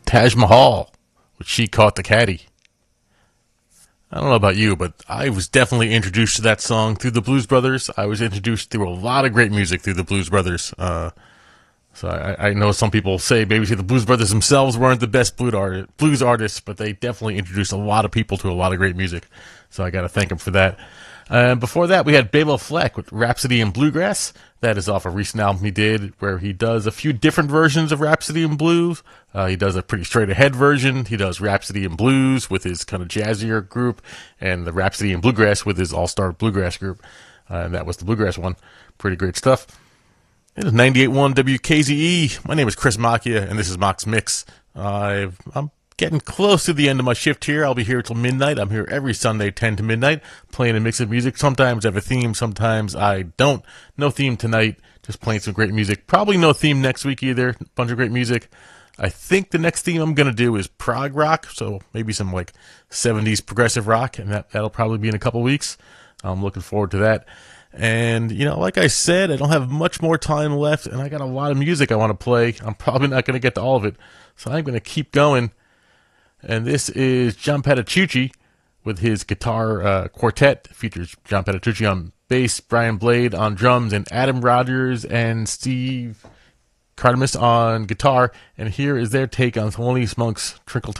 Taj Mahal, which She Caught the Caddy. I don't know about you, but I was definitely introduced to that song through the Blues Brothers. I was introduced through a lot of great music through the Blues Brothers. So I know some people say maybe the Blues Brothers themselves weren't the best blues artists, but they definitely introduced a lot of people to a lot of great music. So I got to thank them for that. Before that, we had Bela Fleck with Rhapsody in Bluegrass. That is off a recent album he did where he does a few different versions of Rhapsody in Blues. He does a pretty straight ahead version. He does Rhapsody in Blues with his kind of jazzier group, and the Rhapsody in Bluegrass with his all-star bluegrass group. And that was the bluegrass one. Pretty great stuff. It is 98.1 WKZE. My name is Chris Macchia, and this is Mock's Mix. I'm getting close to the end of my shift here. I'll be here till midnight. I'm here every Sunday, 10 to midnight, playing a mix of music. Sometimes I have a theme, sometimes I don't. No theme tonight, just playing some great music. Probably no theme next week either. A bunch of great music. I think the next theme I'm going to do is prog rock, so maybe some like 70s progressive rock, and that'll probably be in a couple weeks. I'm looking forward to that. And, like I said, I don't have much more time left, and I got a lot of music I want to play. I'm probably not going to get to all of it, so I'm going to keep going. And this is John Patitucci with his guitar quartet. It features John Patitucci on bass, Brian Blade on drums, and Adam Rogers and Steve Cardamus on guitar. And here is their take on Thelonious Monk's Trinkle